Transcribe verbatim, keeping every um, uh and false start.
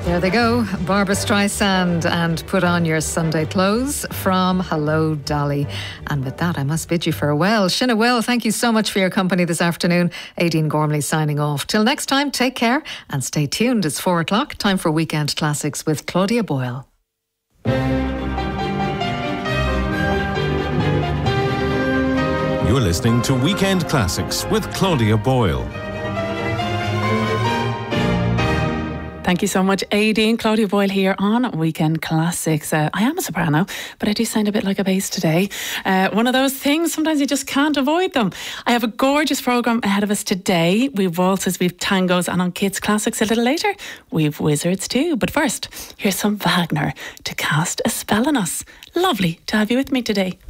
There they go, Barbra Streisand and Put On Your Sunday Clothes from Hello Dolly. And with that, I must bid you farewell. Shinna Will, thank you so much for your company this afternoon. Aideen Gormley signing off. Till next time, take care and stay tuned. It's four o'clock, time for Weekend Classics with Claudia Boyle. You're listening to Weekend Classics with Claudia Boyle. Thank you so much, Aideen. Claudia Boyle here on Weekend Classics. Uh, I am a soprano, but I do sound a bit like a bass today. Uh, one of those things, sometimes you just can't avoid them. I have a gorgeous programme ahead of us today. We've waltzes, we've tangos, and on Kids Classics a little later, we've wizards too. But first, here's some Wagner to cast a spell on us. Lovely to have you with me today.